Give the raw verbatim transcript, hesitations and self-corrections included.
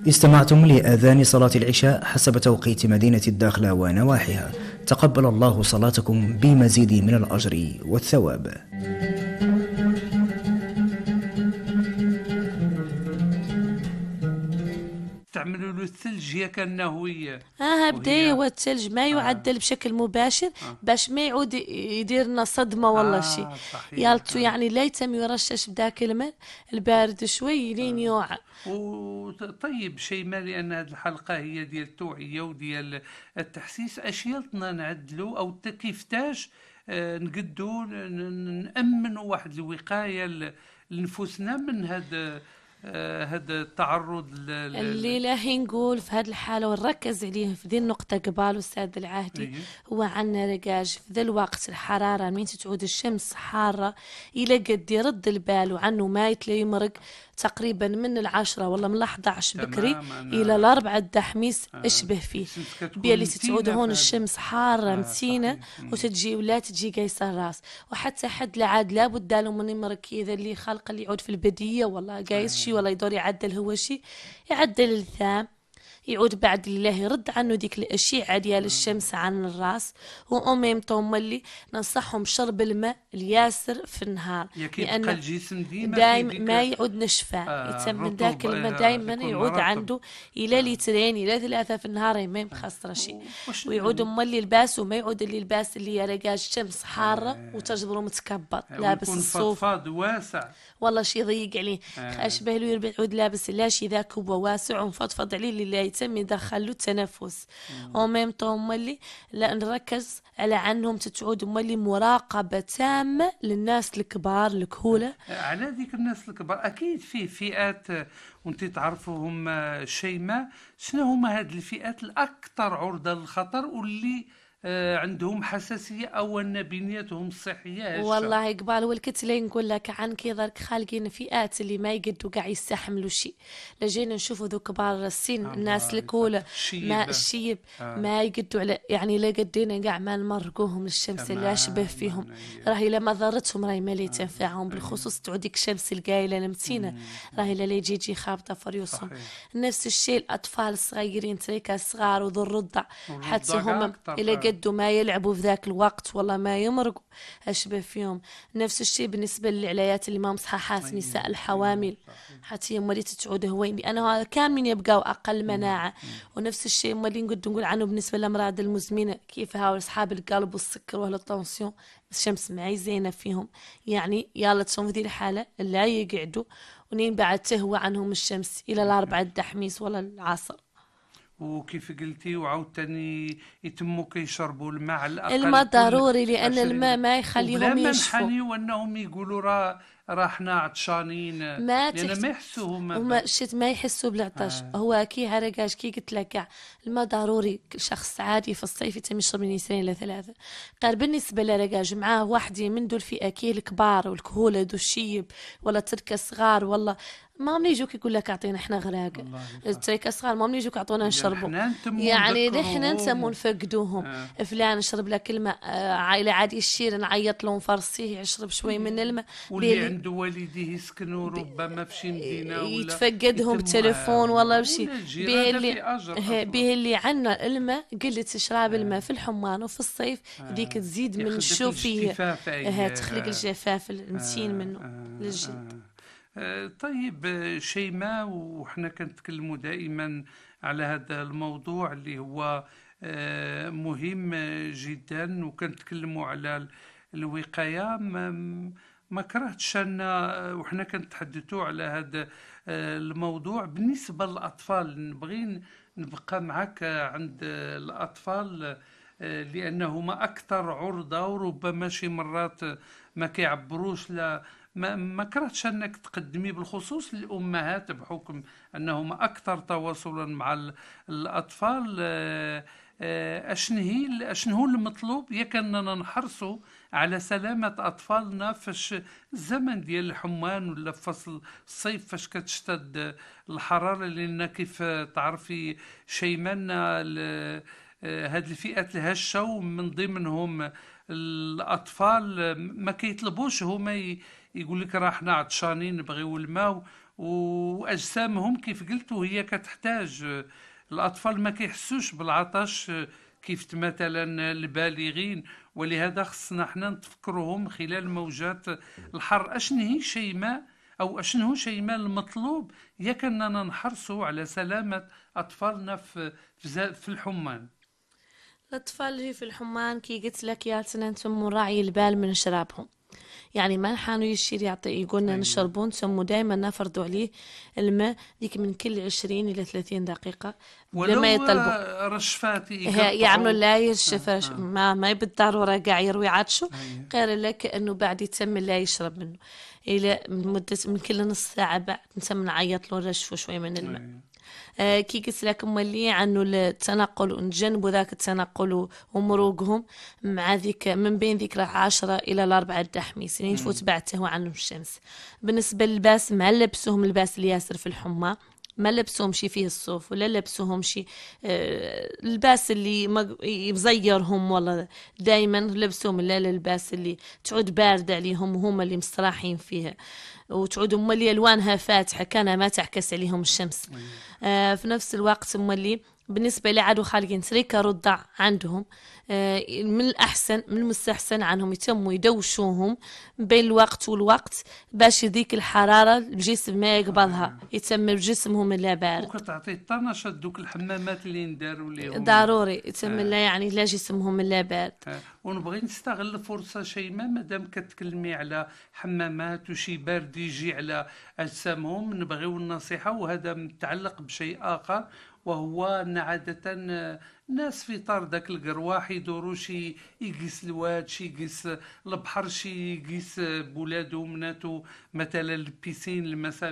استمعتم لآذان صلاة العشاء حسب توقيت مدينة الداخلة ونواحيها. تقبل الله صلاتكم بمزيد من الأجر والثواب. تعملوا له الثلج هي كأنه هي اه بداية والثلج ما يعدل آه. بشكل مباشر آه. باش ما يعود يدير لنا صدمة والله آه شيء يالتو آه. يعني لا يتم يرشش بداك الماء البارد شوي لين يوعى. وطيب شيء ما، لأن هذه الحلقة هي ديال التوعية وديال التحسيس. أشيالتنا نعدلوا أو كيفتاش آه نقدوا نأمنوا واحد الوقاية لنفوسنا من هذا هذا آه التعرض اللي لا نقول في هذه الحالة ونركز عليه في ذي النقطة قبال أستاذ العهدي. إيه؟ هو عنا رقاج في ذا الوقت الحرارة من تعود الشمس حارة إلى قد يرد البال وعنه ما يتلي يمرق تقريبا من العشرة والله من الأحد عشر بكري إلى الأربعة الدحميس آه. اشبه فيه بيالي تتعود هون الشمس حارة آه متينة وتجي ولا تجي قيس الراس، وحتى حد لعاد لابد له من يمرق كذا اللي خلق اللي يعود في البدية والله قايس آه. شي ولا يدور يعدل هو شي يعدل الثام يعود بعد الله يرد عنه ديك الأشعة ديال الشمس عن الراس. وأميم توم اللي ننصحهم شرب الماء الياسر في النهار لأن الجسم دايما ما يعود نشفى آه يتم من ذاك الماء دايما يعود عنده إلى لترين إلى ثلاثة في النهار ما مخسر شيء. ويعود مولي الباس وما يعود اللي الباس اللي يرقاج الشمس حارة آه وتجبره متكبر لابس الصوف واسع والله شي ضيق عليه آه. أشبه له يعود لابس لا شي ذاك هو واسع ومفضفض عليه اللي يتم يدخل له التنفس. وميم طوم ملي لا نركز على عنهم تتعود ملي مراقبة تامة للناس الكبار الكهولة. على ذيك الناس الكبار أكيد في فئات وانت تعرفوهم شيء ما، شنو هما هاد الفئات الأكثر عرضة للخطر واللي آه عندهم حساسية أو أن بنيتهم الصحية هشة. والله قبال والكتلي نقول لك عن كذا خالقين فئات اللي ما يقدوا قاع يستحملوا شيء. لجينا نشوفوا ذو كبار السن الناس الكولة ما الشيب آه. ما يقدوا على يعني لا قدينا قاع ما نمرقوهم للشمس اللي أشبه فيهم راهي لما ضرتهم راهي ما لي تنفعهم آه. بالخصوص تعوديك شمس القايلة نمتينة راهي لا يجي يجي خابطة فريوسهم. نفس الشيء الأطفال الصغيرين تريكا صغار وذو الرضع حتى هم إلى قد ما يلعبوا في ذاك الوقت والله ما يمرقوا أشبه فيهم. نفس الشيء بالنسبة للعلايات اللي ما مصححات نساء الحوامل حتى يوم اللي تتعود هوين أنا كاملين يبقوا أقل مناعة. ونفس الشيء اللي نقول نقول عنه بالنسبة للأمراض المزمنة كيف هاو أصحاب القلب والسكر وهل الطنسيون الشمس معي زينة فيهم يعني يلا تصوم في ذي الحالة لا يقعدوا ونين بعد تهوى عنهم الشمس إلى الأربعة الدحميس ولا العصر. وكيف قلتي وعاودتني يتموا كيشربوا الماء على الأقل الماء ضروري لأن الماء ما يخليهم يشفوا ولا منحني وأنهم يقولوا راه راه حنا عطشانين ما لأن ما يحسوا هما وما شت ما يحسوا بالعطش آه. هو كي هرقاش كي قلت لك كاع الماء ضروري. شخص عادي في الصيف يتم يشرب من اثنين إلى ثلاثة. قال بالنسبة لرقاج معاه واحدة من دول الفئة كي الكبار والكهولة دو الشيب ولا ترك صغار والله ما من يجوك يقول لك اعطينا احنا غراق تريك صغار ما من يجوك اعطونا نشربوا يعني نحن نسمو نفقدوهم آه. فلان نشرب لك الماء آه عائلة عادي الشير نعيط لهم فرصيه يشرب شوي من الماء واللي عنده والديه يسكنوا ربما في شي مدينة ولا يتفقدهم بتليفون والله بشي به اللي به اللي عنا الماء قلت اشراب آه. الماء في الحمان وفي الصيف آه. ديك تزيد من الشوفية تخلق الجفاف المتين آه. منه آه. للجلد. طيب شيء ما وحنا كنتكلموا دائما على هذا الموضوع اللي هو مهم جدا وكنتكلموا على الوقاية. ما, ما كرهتش أنا وحنا كنتحدثوا على هذا الموضوع بالنسبة للأطفال. نبغي نبقى معك عند الأطفال لأنهم أكثر عرضة وربما شي مرات ما كيعبروش لا ما ما كرهتش انك تقدمي بالخصوص للامهات بحكم انهم اكثر تواصلا مع الاطفال. اشن هي اشن هو المطلوب ياك اننا نحرصوا على سلامه اطفالنا فاش الزمن ديال الحمان ولا فصل الصيف فاش كتشتد الحراره لان كيف تعرفي شيماء هاد الفئات الهشه ومن ضمنهم الاطفال ما كيطلبوش هما يقول لك راه حنا عطشانين نبغيو الماء واجسامهم كيف قلتوا هي كتحتاج. الاطفال ما كيحسوش بالعطش كيف مثلا البالغين، ولهذا خصنا حنا نتفكروهم خلال موجات الحر. اشن هي شيماء او اشنو هو شيماء المطلوب ياك اننا نحرصوا على سلامه اطفالنا في في الحمان. الأطفال اللي في الحمان كي قلت لك يا تنتم راعي البال من شرابهم، يعني ما نحانوا يشير يعطي يقولنا نشربون ثم دائما نفرضوا عليه الماء ديك من كل عشرين إلى ثلاثين دقيقة لما يطلبوا رشفات يعملوا لا يرشف آه. آه. ما ما بالضرورة قاع يروي عطشوا، غير لك أنه بعد يتم لا يشرب منه إلى مدة من كل نص ساعة بعد نتم نعيط له نرشفوا شوي من الماء. آه كي قلت لكم ملي عنه التنقل ونجنبوا ذاك التنقل ومروقهم مع ذيك من بين ذيك عشرة إلى الأربعة التحميس يعني يفوت بعته عنهم الشمس. بالنسبة للباس ما لبسوهم الباس اللي ياسر في الحمى، ما لبسوهم شي فيه الصوف ولا لبسوهم شي آه الباس اللي يزيرهم، والله دايما لبسوهم لا الباس اللي تعود باردة عليهم وهم اللي مستراحين فيها وتعود ملي الوانها فاتحه كان ما تعكس عليهم الشمس. آه في نفس الوقت ملي بالنسبه لعدو خالقين تريكا رضع عندهم آه من الاحسن من المستحسن عنهم يتموا يدوشوهم بين الوقت والوقت باش ذيك الحراره الجسم ما يقبضها يتم بجسمهم لا بارد. وكتعطي طنشه دوك الحمامات اللي نداروا ليهم ضروري يتم لا آه. يعني لا جسمهم لا بارد. آه. ونبغي نستغل الفرصه شيماء مادام كتكلمي على حمامات وشي بارد يجي على اجسامهم، نبغيو النصيحه وهذا متعلق بشيء اخر، وهو ان عاده الناس في طار داك القرواح يدوروا شي يقيس الواد شي يقيس البحر شي يقيس بولادو ومناتو مثلا البيسين المسا